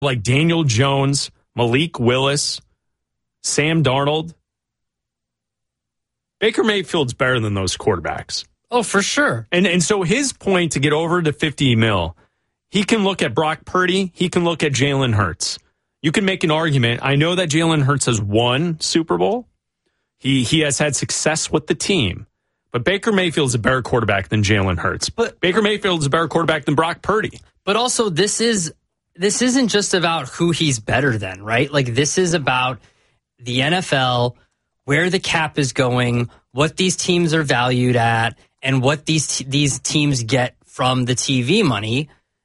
like Daniel Jones, Malik Willis, Sam Darnold. Baker Mayfield's better than those quarterbacks. Oh, for sure. And so his point to get over to 50 mil, he can look at Brock Purdy. He can look at Jalen Hurts. You can make an argument. I know that Jalen Hurts has won Super Bowl. He has had success with the team. But Baker Mayfield's a better quarterback than Jalen Hurts. But Baker Mayfield's a better quarterback than Brock Purdy. But also, this isn't just about who he's better than, right? Like, this is about the NFL, where the cap is going, what these teams are valued at, and what these teams get from the TV money.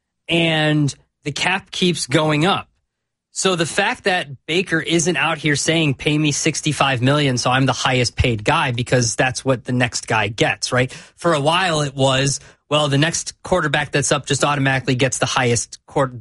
And the cap keeps going up. So the fact that Baker isn't out here saying, pay me $65 million so I'm the highest paid guy because that's what the next guy gets, right? For a while it was, well, the next quarterback that's up just automatically gets the highest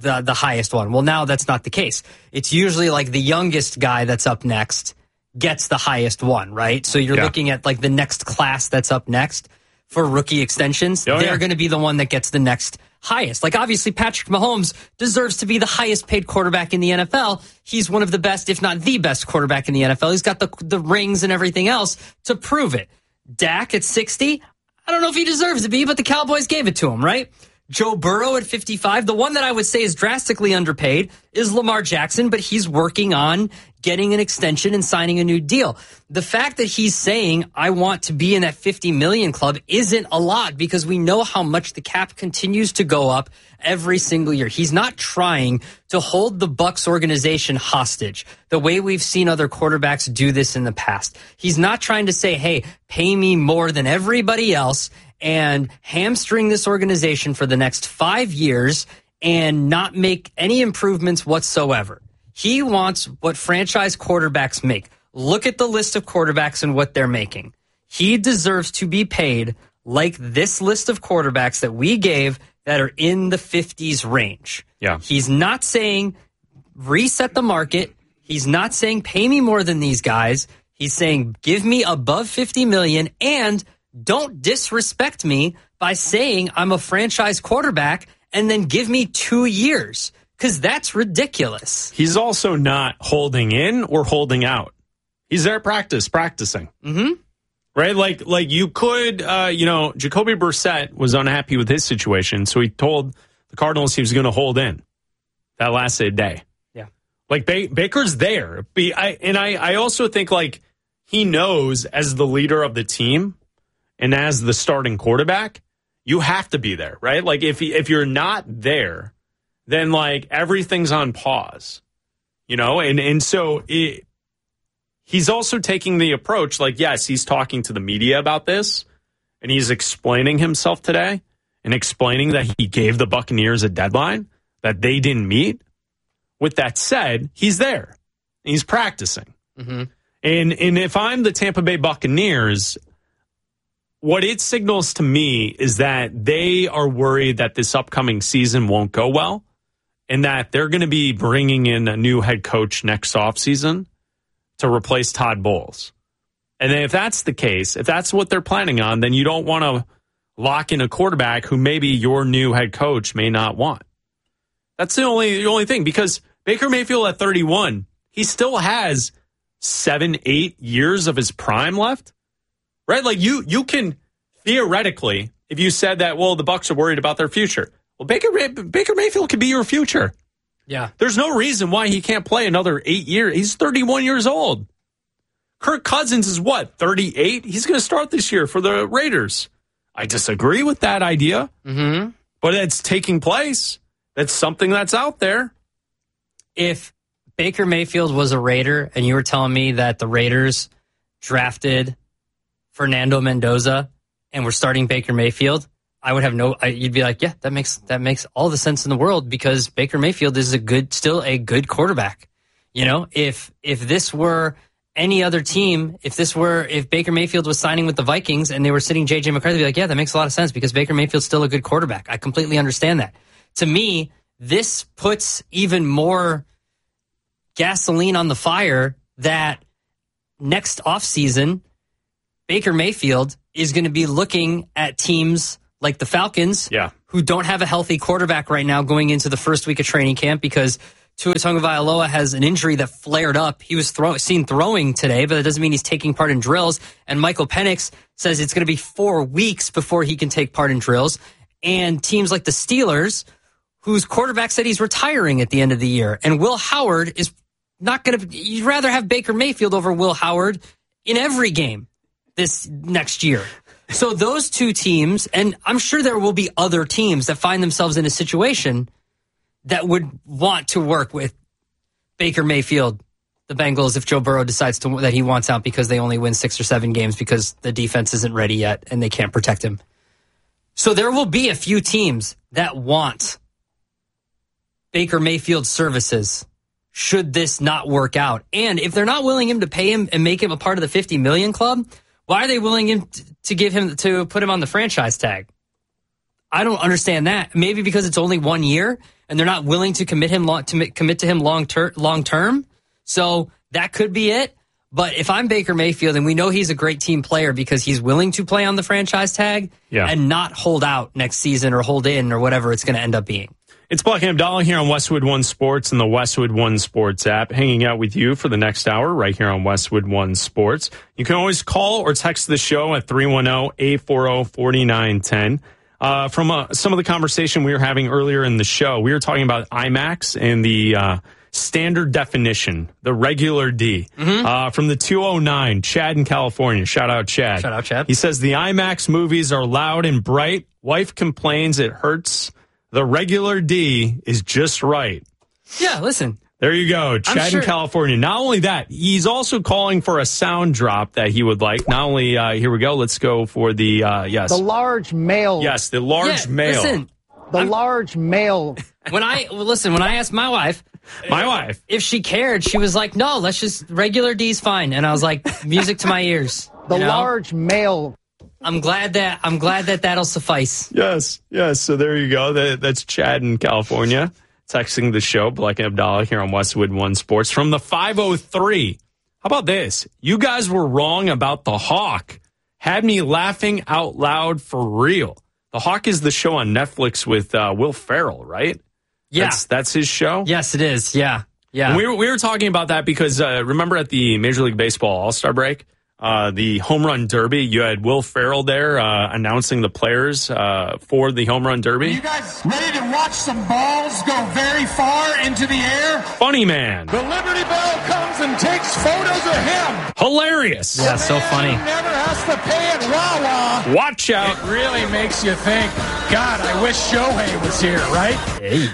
one. Well, now that's not the case. It's usually like the youngest guy that's up next gets the highest one, right? So you're looking at like the next class that's up next for rookie extensions. They're going to be the one that gets the next highest. Like, obviously, Patrick Mahomes deserves to be the highest paid quarterback in the NFL. He's one of the best, if not the best quarterback in the NFL. He's got the rings and everything else to prove it. Dak at 60, I don't know if he deserves to be, but the Cowboys gave it to him, right? Joe Burrow at 55. The one that I would say is drastically underpaid is Lamar Jackson, but he's working on getting an extension and signing a new deal. The fact that he's saying, I want to be in that 50 million club isn't a lot because we know how much the cap continues to go up every single year. He's not trying to hold the Bucs organization hostage the way we've seen other quarterbacks do this in the past. He's not trying to say, hey, pay me more than everybody else and hamstring this organization for the next 5 years and not make any improvements whatsoever. He wants what franchise quarterbacks make. Look at the list of quarterbacks and what they're making. He deserves to be paid like this list of quarterbacks that we gave that are in the 50s range. Yeah. He's not saying reset the market. He's not saying pay me more than these guys. He's saying give me above 50 million and don't disrespect me by saying I'm a franchise quarterback and then give me 2 years. Because that's ridiculous. He's also not holding in or holding out. He's there practicing. Mm-hmm. Right? Like you could, Jacoby Brissett was unhappy with his situation, so he told the Cardinals he was going to hold in. That lasted a day. Yeah. Like Baker's there. I also think like he knows as the leader of the team and as the starting quarterback, you have to be there, right? Like if you're not there, then like everything's on pause, and so he's also taking the approach like, yes, he's talking to the media about this and he's explaining himself today and explaining that he gave the Buccaneers a deadline that they didn't meet. With that said, he's there. He's practicing. Mm-hmm. And if I'm the Tampa Bay Buccaneers, what it signals to me is that they are worried that this upcoming season won't go well. And that they're going to be bringing in a new head coach next offseason to replace Todd Bowles. And then if that's the case, if that's what they're planning on, then you don't want to lock in a quarterback who maybe your new head coach may not want. That's the only thing. Because Baker Mayfield at 31, he still has 7-8 years of his prime left. Right? Like you can theoretically, if you said that, well, the Bucs are worried about their future. Well, Baker Mayfield could be your future. Yeah. There's no reason why he can't play another 8 years. He's 31 years old. Kirk Cousins is what, 38? He's going to start this year for the Raiders. I disagree with that idea, but it's taking place. That's something that's out there. If Baker Mayfield was a Raider and you were telling me that the Raiders drafted Fernando Mendoza and were starting Baker Mayfield, I would have you'd be like, yeah, that makes all the sense in the world because Baker Mayfield is still a good quarterback. If this were any other team, if Baker Mayfield was signing with the Vikings and they were sitting J.J. McCarthy, they'd be like, yeah, that makes a lot of sense because Baker Mayfield's still a good quarterback. I completely understand that. To me, this puts even more gasoline on the fire that next offseason, Baker Mayfield is going to be looking at teams like the Falcons, who don't have a healthy quarterback right now going into the first week of training camp because Tua Tagovailoa has an injury that flared up. He was seen throwing today, but that doesn't mean he's taking part in drills. And Michael Penix says it's going to be 4 weeks before he can take part in drills. And teams like the Steelers, whose quarterback said he's retiring at the end of the year, and Will Howard is not going to. You'd rather have Baker Mayfield over Will Howard in every game this next year. So those two teams, and I'm sure there will be other teams that find themselves in a situation that would want to work with Baker Mayfield, the Bengals, if Joe Burrow decides that he wants out because they only win 6 or 7 games because the defense isn't ready yet and they can't protect him. So there will be a few teams that want Baker Mayfield's services should this not work out. And if they're not willing to pay him and make him a part of the 50 million club, why are they willing to put him on the franchise tag? I don't understand that. Maybe because it's only 1 year and they're not willing to commit to him long term. So that could be it. But if I'm Baker Mayfield and we know he's a great team player because he's willing to play on the franchise tag and not hold out next season or hold in or whatever it's going to end up being. It's Buck and Abdallah here on Westwood One Sports and the Westwood One Sports app, hanging out with you for the next hour right here on Westwood One Sports. You can always call or text the show at 310-840-4910. From some of the conversation we were having earlier in the show, we were talking about IMAX and the standard definition, the regular D. From the 209, Chad in California. Shout out, Chad. Shout out, Chad. He says the IMAX movies are loud and bright. Wife complains it hurts. The regular D is just right. Yeah, listen. There you go, Chad in California. Not only that, he's also calling for a sound drop that he would like. Not only, here we go, let's go for the, yes. The large male. Yes, the large male. Listen. Large male. When I asked my wife if she cared, she was like, no, let's just, regular D's fine. And I was like, music to my ears. The large male. I'm glad that that'll suffice. Yes. So there you go. That's Chad in California texting the show, Black and Abdallah here on Westwood One Sports from the 503. How about this? You guys were wrong about The Hawk. Had me laughing out loud for real. The Hawk is the show on Netflix with Will Ferrell, right? Yeah. That's his show? Yes, it is. Yeah. And we were talking about that because remember at the Major League Baseball All-Star break, the home run derby, you had Will Ferrell there announcing the players for the home run derby. Are you guys ready to watch some balls go very far into the air? Funny man. The Liberty Bell comes and takes photos of him. Hilarious. Yeah, so funny. He never has to pay at Wawa. Watch out. It really makes you think, God, I wish Shohei was here, right? Hey.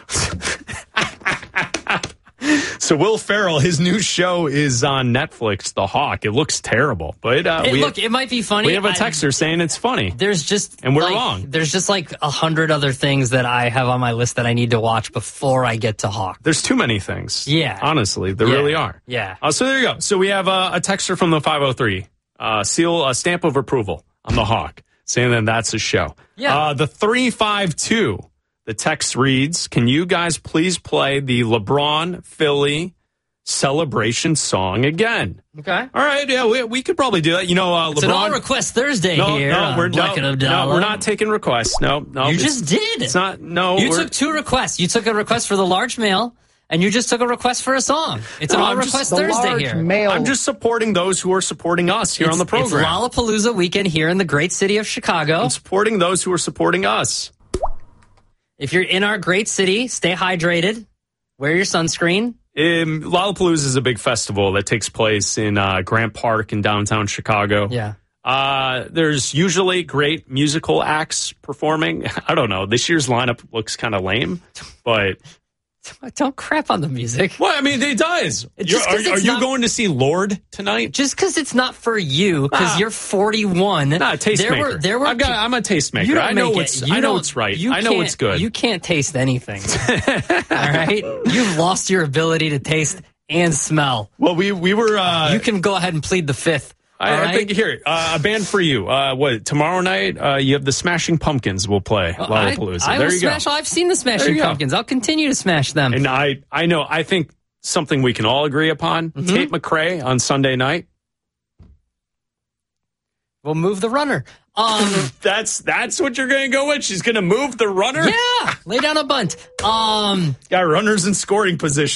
So Will Ferrell, his new show is on Netflix, The Hawk. It looks terrible, but it might be funny. We have a texter saying it's funny. And we're wrong. There's just like 100 other things that I have on my list that I need to watch before I get to Hawk. There's too many things. Yeah, honestly, there really are. Yeah. So there you go. So we have a texter from the 503, a stamp of approval on The Hawk, saying that that's a show. Yeah. The 352. The text reads, can you guys please play the LeBron Philly celebration song again? Okay. All right. Yeah, we could probably do that. You know, it's LeBron. an all request Thursday here. We're not taking requests. No. You just did. It's not. No. You took 2 requests. You took a request for the large male, and you just took a request for a song. It's an all request Thursday here. Male. I'm just supporting those who are supporting us here on the program. It's Lollapalooza weekend here in the great city of Chicago. I'm supporting those who are supporting us. If you're in our great city, stay hydrated. Wear your sunscreen. Lollapalooza is a big festival that takes place in Grant Park in downtown Chicago. Yeah. There's usually great musical acts performing. I don't know. This year's lineup looks kind of lame, but... Don't crap on the music. Well, I mean, it does. Are you going to see Lorde tonight? Just because it's not for you, because you're 41. Nah, tastemaker. I'm a tastemaker. I know what's right. I know what's good. You can't taste anything. All right? You've lost your ability to taste and smell. Well, we were... you can go ahead and plead the fifth. I think here, a band for you. Tomorrow night, you have the Smashing Pumpkins will play Lollapalooza. There you go. I've seen the Smashing Pumpkins. I'll continue to smash them. And I think something we can all agree upon. Tate McRae on Sunday night. We'll move the runner. That's what you're going to go with? She's going to move the runner? Yeah, lay down a bunt. Got runners in scoring position.